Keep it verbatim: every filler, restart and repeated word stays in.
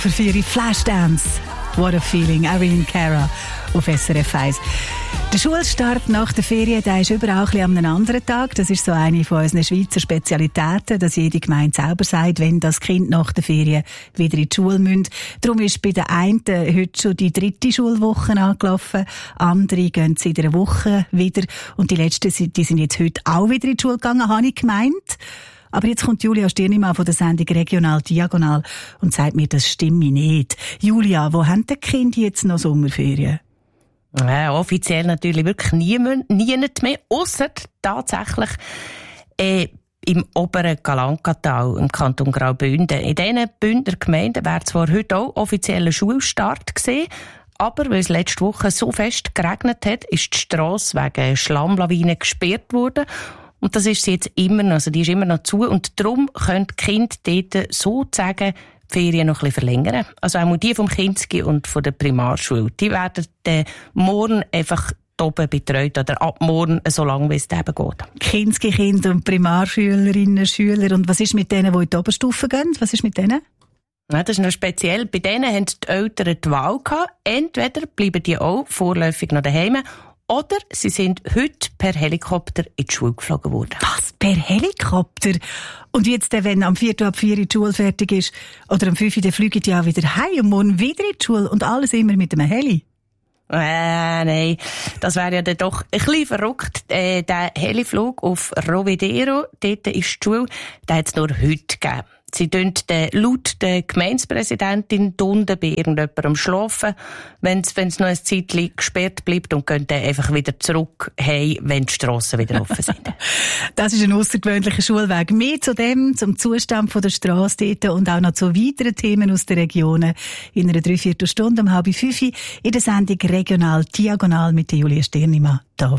Für vier Flashdance. What a feeling. Irene Cara auf S R F eins. Der Schulstart nach der Ferien, der ist überall ein bisschen an einem anderen Tag. Das ist so eine von unseren Schweizer Spezialitäten, dass jede Gemeinde selber sagt, wenn das Kind nach der Ferien wieder in die Schule muss. Darum ist bei den einen heute schon die dritte Schulwoche angelaufen. Andere gehen seit einer Woche wieder. Und die letzten, die sind jetzt heute auch wieder in die Schule gegangen, habe ich gemeint. Aber jetzt kommt Julia Stirnimann von der Sendung Regional Diagonal und sagt mir, das stimme nicht. Julia, wo haben die Kinder jetzt noch Sommerferien? Ja, offiziell natürlich wirklich niemand, niemand mehr, ausser tatsächlich äh, im oberen Galankatal im Kanton Graubünden. In diesen Bündner Gemeinden wäre zwar heute auch offizieller Schulstart gewesen, aber weil es letzte Woche so fest geregnet hat, ist die Strasse wegen Schlammlawinen gesperrt worden. Und das ist sie jetzt immer noch, also die ist immer noch zu. Und darum können die Kinder dort sozusagen die Ferien noch ein bisschen verlängern. Also auch die vom Kinski und von der Primarschule. Die werden dann morgen einfach oben betreut oder ab morgen, so lange wie es eben geht. Kinski-Kinder und Primarschülerinnen, Schüler. Und was ist mit denen, die in die Oberstufe gehen? Was ist mit denen? Ja, das ist noch speziell. Bei denen haben die Eltern die Wahl gehabt. Entweder bleiben die auch vorläufig noch daheim, oder sie sind heute per Helikopter in die Schule geflogen worden. Was? Per Helikopter? Und jetzt, wenn am Viertel ab vier die Schule fertig ist, oder am fünf, dann fliegen die auch wieder heim und morgen wieder in die Schule und alles immer mit einem Heli? Äh, nein, das wäre ja dann doch ein bisschen verrückt. Äh, der Heliflug auf Rovedero, dort ist die Schule, den hat es nur heute gegeben. Sie tun laut der Gemeindepräsidentin Dunde bei irgendjemandem schlafen, wenn es noch ein Zeitchen gesperrt bleibt, und gehen dann einfach wieder zurück heim, wenn die Strassen wieder offen sind. Das ist ein aussergewöhnlicher Schulweg. Mehr zu dem, zum Zustand der Strasse dort und auch noch zu weiteren Themen aus den Regionen in einer Dreiviertelstunde um halb fünf in der Sendung Regional Diagonal mit der Julia Stirnimann.